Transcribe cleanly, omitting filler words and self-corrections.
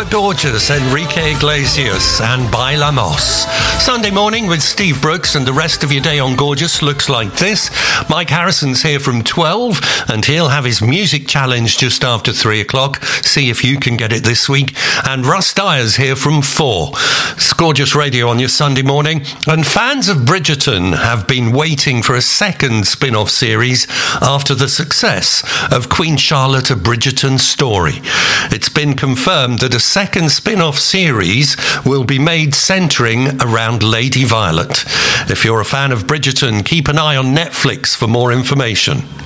Gorgeous, Enrique Iglesias and Bailamos. Sunday morning with Steve Brooks, and the rest of your day on Gorgeous looks like this. Mike Harrison's here from 12, and he'll have his music challenge just after 3 o'clock. See if you can get it this week. And Russ Dyer's here from 4. It's Gorgeous Radio on your Sunday morning. And fans of Bridgerton have been waiting for a second spin-off series after the success of Queen Charlotte, A Bridgerton Story. It's been confirmed that a second spin-off series will be made centering around Lady Violet. If you're a fan of Bridgerton, keep an eye on Netflix for more information.